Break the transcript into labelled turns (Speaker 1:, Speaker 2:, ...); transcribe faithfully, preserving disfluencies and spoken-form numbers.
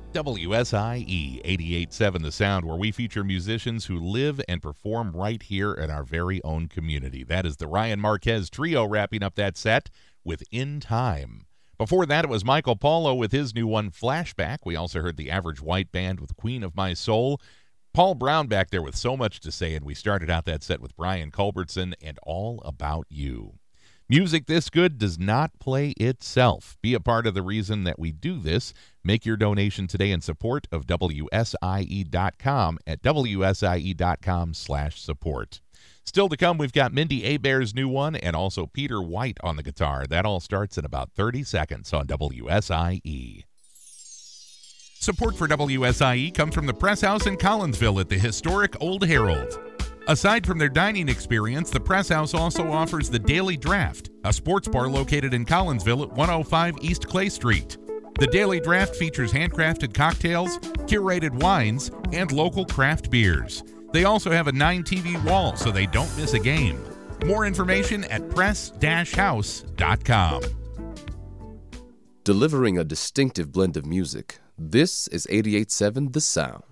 Speaker 1: W S I E eighty-eight point seven The Sound, where we feature musicians who live and perform right here in our very own community. That is the Ryan Marquez Trio wrapping up that set with In Time. Before that, it was Michael Paulo with his new one, Flashback. We also heard the Average White Band with Queen of My Soul. Paul Brown back there with so much to say, and we started out that set with Brian Culbertson and All About You. Music this good does not play itself. Be a part of the reason that we do this. Make your donation today in support of W S I E dot com at W S I E dot com slash support. Still to come, we've got Mindy Abair's new one and also Peter White on the guitar. That all starts in about thirty seconds on W S I E. Support for W S I E comes from the Press House in Collinsville at the historic Old Herald. Aside from their dining experience, the Press House also offers the Daily Draft, a sports bar located in Collinsville at one oh five East Clay Street. The Daily Draft features handcrafted cocktails, curated wines, and local craft beers. They also have a nine T V wall so they don't miss a game. More information at press dash house dot com.
Speaker 2: Delivering a distinctive blend of music, this is eighty-eight point seven The Sound.